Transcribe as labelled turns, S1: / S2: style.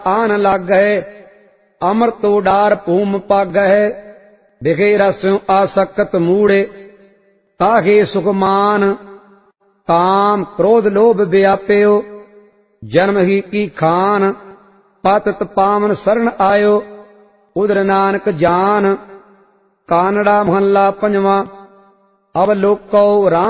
S1: आन लागै, अमृत उडार भूम पागै। दिखे रस्यों आसक्त मूढ़े, ताहे सुखमान। काम क्रोध लोभ व्याप्यो, जन्म ही की खान। पतित पावन शरण आयो, उधर नानक जान। कानड़ा महला पंजवा। अवलोको राम